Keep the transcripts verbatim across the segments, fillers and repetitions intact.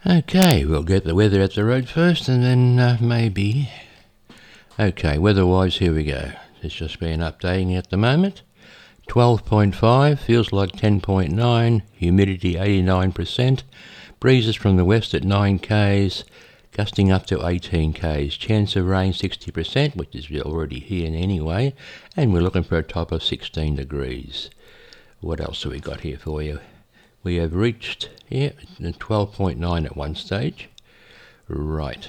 Okay, we'll get the weather at the road first and then uh, maybe... Okay, weather-wise, here we go. It's just been updating at the moment. twelve point five, feels like ten point nine, humidity eighty-nine percent, breezes from the west at nine k's, gusting up to eighteen k's, chance of rain sixty percent, which is already here anyway, and we're looking for a top of sixteen degrees. What else have we got here for you? We have reached, yeah, twelve point nine at one stage. Right.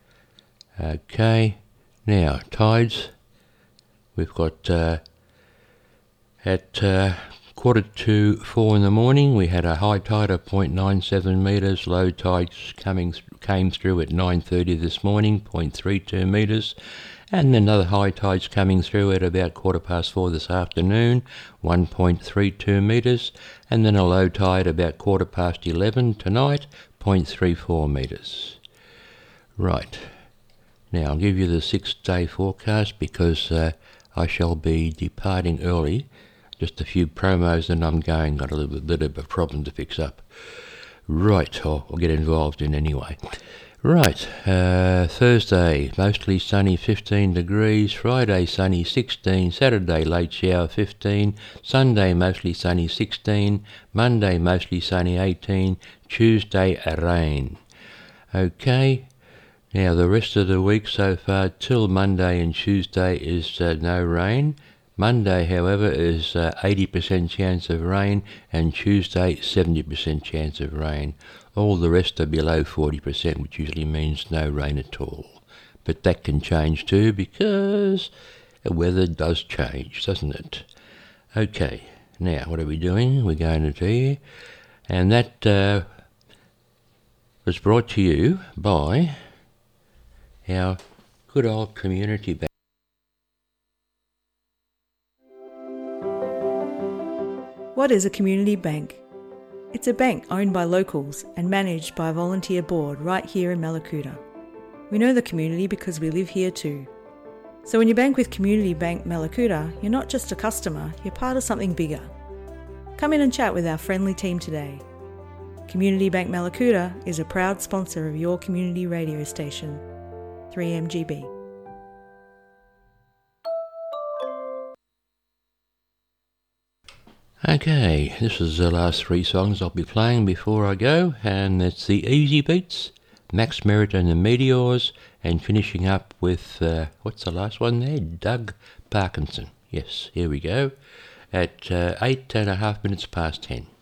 Okay. Now, tides. We've got uh, at uh, quarter to four in the morning, we had a high tide of zero point nine seven metres. Low tides coming th- came through at nine thirty this morning, zero point three two metres. And another high tides coming through at about quarter past four this afternoon, one point three two metres, and then a low tide about quarter past eleven tonight, zero point three four metres. Right, now I'll give you the six-day forecast because uh, I shall be departing early. Just a few promos and I'm going, got a little bit of a problem to fix up. Right, I'll, I'll get involved in anyway. Right, uh, Thursday, mostly sunny, fifteen degrees. Friday, sunny, sixteen. Saturday, late shower, fifteen. Sunday, mostly sunny, sixteen. Monday, mostly sunny, eighteen. Tuesday, rain. Okay, now the rest of the week so far till Monday and Tuesday is uh, no rain. Monday, however, is uh, eighty percent chance of rain, and Tuesday, seventy percent chance of rain. All the rest are below forty percent, which usually means no rain at all. But that can change too, because the weather does change, doesn't it? Okay, now what are we doing? We're going to tell you. And that uh, was brought to you by our good old community bank. What is a community bank? It's a bank owned by locals and managed by a volunteer board right here in Mallacoota. We know the community because we live here too. So when you bank with Community Bank Mallacoota, you're not just a customer, you're part of something bigger. Come in and chat with our friendly team today. Community Bank Mallacoota is a proud sponsor of your community radio station, three M G B. Okay, this is the last three songs I'll be playing before I go, and it's the Easy Beats, Max Merritt and the Meteors, and finishing up with, uh, what's the last one there? Doug Parkinson. Yes, here we go, at uh, eight and a half minutes past ten.